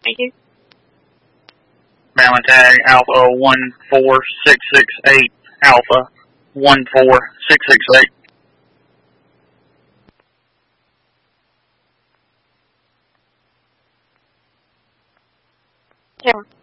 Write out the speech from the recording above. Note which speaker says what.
Speaker 1: Thank you.
Speaker 2: Bama tag Alpha 14668 Alpha 14668.
Speaker 1: Camera.